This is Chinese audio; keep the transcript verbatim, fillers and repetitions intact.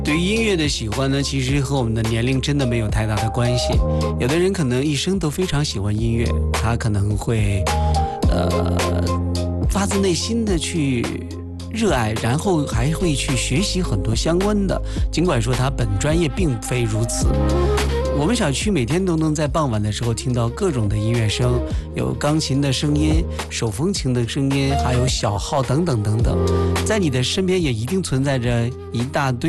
对于音乐的喜欢呢，其实和我们的年龄真的没有太大的关系。有的人可能一生都非常喜欢音乐，他可能会呃发自内心的去热爱，然后还会去学习很多相关的，尽管说他本专业并非如此。我们小区每天都能在傍晚的时候听到各种的音乐声，有钢琴的声音、手风琴的声音，还有小号等等等等。在你的身边也一定存在着一大堆